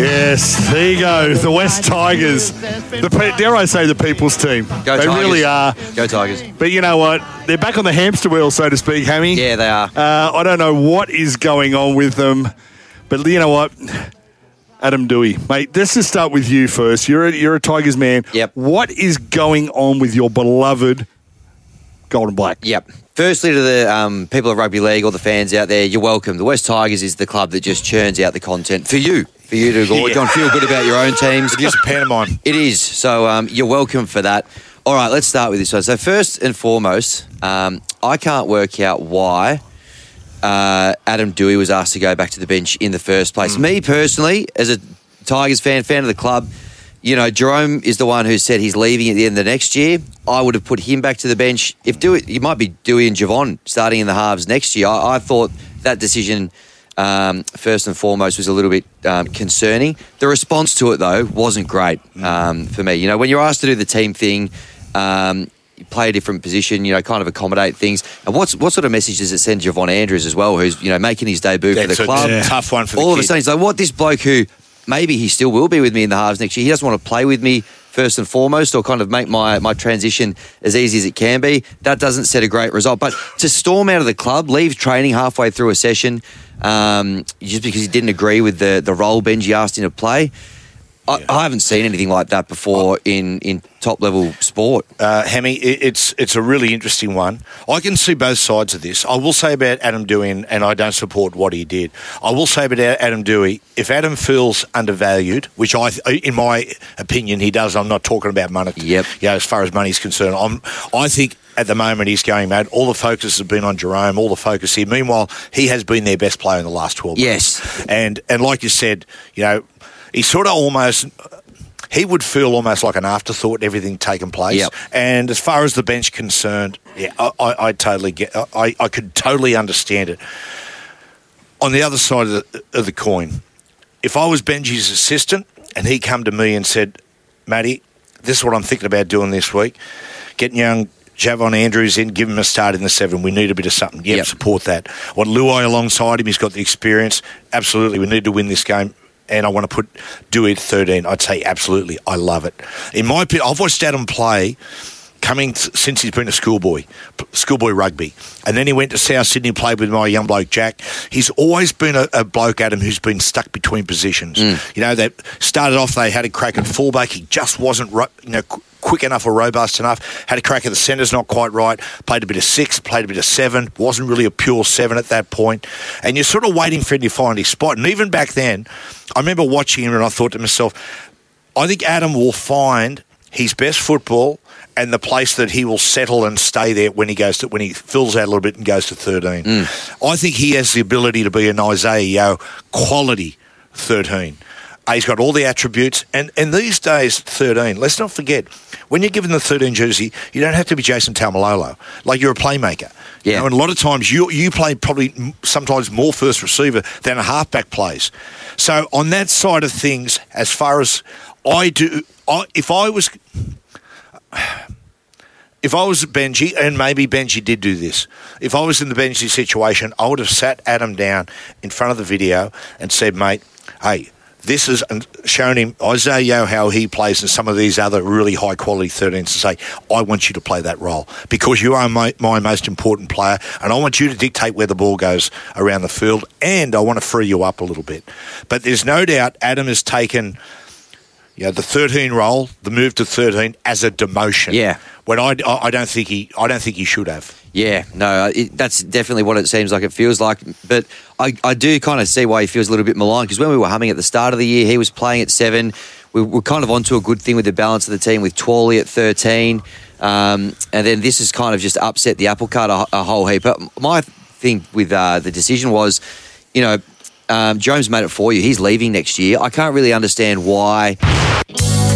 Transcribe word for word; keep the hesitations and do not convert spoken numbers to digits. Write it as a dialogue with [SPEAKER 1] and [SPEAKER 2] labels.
[SPEAKER 1] Yes, there you go. The West Tigers. The dare I say the people's team.
[SPEAKER 2] Go
[SPEAKER 1] they
[SPEAKER 2] Tigers.
[SPEAKER 1] really are.
[SPEAKER 2] Go Tigers.
[SPEAKER 1] But you know what? They're back on the hamster wheel, so to speak, Hammy.
[SPEAKER 2] Yeah, they are.
[SPEAKER 1] Uh, I don't know what is going on with them, but you know what? Adam Doueihi, mate, let's just start with you first. You're a, you're a Tigers man.
[SPEAKER 2] Yep.
[SPEAKER 1] What is going on with your beloved Gold and Black?
[SPEAKER 2] Yep. Firstly, to the um, people of rugby league, all the fans out there, you're welcome. The West Tigers is the club that just churns out the content for you, for you to go,
[SPEAKER 1] Yeah.
[SPEAKER 2] go and feel good about your own teams.
[SPEAKER 3] It is a pantomime.
[SPEAKER 2] It is. So um, you're welcome for that. All right, let's start with this one. So first and foremost, um, I can't work out why uh, Adam Doueihi was asked to go back to the bench in the first place. Mm. Me personally, as a Tigers fan, fan of the club, you know, Jerome is the one who said he's leaving at the end of the next year. I would have put him back to the bench. If Doueihi, you might be Doueihi and Javon starting in the halves next year. I, I thought that decision, um, first and foremost, was a little bit um, concerning. The response to it, though, wasn't great um, for me. You know, when you're asked to do the team thing, um, you play a different position, you know, kind of accommodate things. And what's what sort of message does it send Javon Andrews as well, who's, you know, making his debut
[SPEAKER 3] That's
[SPEAKER 2] for the club?
[SPEAKER 3] A yeah. tough one for the
[SPEAKER 2] All
[SPEAKER 3] kid.
[SPEAKER 2] of a sudden, he's like, what, this bloke who maybe he still will be with me in the halves next year, he doesn't want to play with me first and foremost, or kind of make my, my transition as easy as it can be. That doesn't set a great result. But to storm out of the club, leave training halfway through a session, um, just because he didn't agree with the, the role Benji asked him to play, I,
[SPEAKER 3] yeah.
[SPEAKER 2] I haven't seen anything like that before in, in top-level sport.
[SPEAKER 3] Uh, Hammy, it, it's it's a really interesting one. I can see both sides of this. I will say about Adam Doueihi, and I don't support what he did. I will say about Adam Doueihi, if Adam feels undervalued, which I, in my opinion, he does. I'm not talking about money.
[SPEAKER 2] Yep.
[SPEAKER 3] You know, as far as money's concerned, I'm. I think at the moment he's going mad. All the focus has been on Jerome. All the focus here. Meanwhile, he has been their best player in the last twelve
[SPEAKER 2] Yes.
[SPEAKER 3] months. And and like you said, you know, he sort of almost. He would feel almost like an afterthought, everything taking place.
[SPEAKER 2] Yep.
[SPEAKER 3] And as far as the bench concerned, yeah, I, I, I totally get. I, I could totally understand it. On the other side of the, of the coin, if I was Benji's assistant and he come to me and said, "Matty, this is what I'm thinking about doing this week, getting young Javon Andrews in, give him a start in the seven. We need a bit of something. Yep,
[SPEAKER 2] Yep.
[SPEAKER 3] support that. I want Luai alongside him. He's got the experience. Absolutely, we need to win this game." And I want to put Doueihi at thirteen. I'd say absolutely. I love it. In my opinion, I've watched Adam play coming th- since he's been a schoolboy, p- schoolboy rugby. And then he went to South Sydney, played with my young bloke, Jack. He's always been a, a bloke, Adam, who's been stuck between positions. Mm. You know, they started off, they had a crack at fullback. He just wasn't, ru- you know, qu- quick enough or robust enough. Had a crack at the centres, not quite right. Played a bit of six, played a bit of seven. Wasn't really a pure seven at that point. And you're sort of waiting for him to find his spot. And even back then, I remember watching him and I thought to myself, I think Adam will find his best football and the place that he will settle and stay there when he goes to when he fills out a little bit and goes to thirteen. Mm. I think he has the ability to be an Isaiah Yeo quality thirteen. Uh, he's got all the attributes, and, and these days, thirteen, let's not forget, when you're given the thirteen jersey, you don't have to be Jason Taumalolo. Like, you're a playmaker.
[SPEAKER 2] Yeah.
[SPEAKER 3] You know, and a lot of times, you you play probably sometimes more first receiver than a halfback plays. So, on that side of things, as far as I do, I, if I was... If I was Benji, and maybe Benji did do this, if I was in the Benji situation, I would have sat Adam down in front of the video and said, mate, hey, this is, and shown him Isaiah Yeo how he plays and some of these other really high quality thirteens and say, I want you to play that role because you are my, my most important player and I want you to dictate where the ball goes around the field and I want to free you up a little bit. But there's no doubt Adam has taken, you know, the thirteen role, the move to thirteen as a demotion.
[SPEAKER 2] Yeah.
[SPEAKER 3] When I, I don't think he, I don't think he should have.
[SPEAKER 2] Yeah, no, it, that's definitely what it seems like it feels like. But I, I do kind of see why he feels a little bit maligned because when we were humming at the start of the year, he was playing at seven. We were kind of onto a good thing with the balance of the team with Twally at thirteen. Um, and then this has kind of just upset the apple cart a, a whole heap. But my thing with uh, the decision was, you know, um, Jones made it for you. He's leaving next year. I can't really understand why